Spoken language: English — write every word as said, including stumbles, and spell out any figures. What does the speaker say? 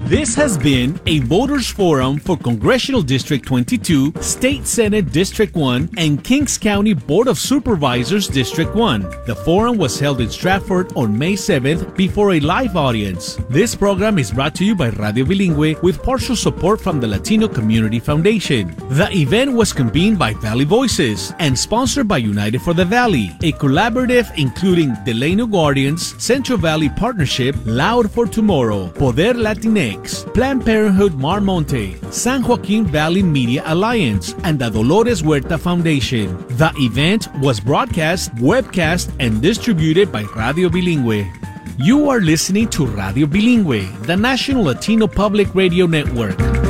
This has been a voters forum for Congressional District twenty-two, State Senate District one, and Kings County Board of Supervisors District one. The forum was held in Stratford on May seventh before a live audience. This program is brought to you by Radio Bilingüe with partial support from the Latino Community Foundation. The event was convened by Valley Voices and sponsored by United for the Valley, a collaborative including Delano Guardians, Central Valley Partnership, Loud for Tomorrow, Poder Latinx, Planned Parenthood Mar Monte, San Joaquin Valley Media Alliance, and the Dolores Huerta Foundation. The event was broadcast, webcast, and distributed by Radio Bilingüe. You are listening to Radio Bilingüe, the National Latino Public Radio Network.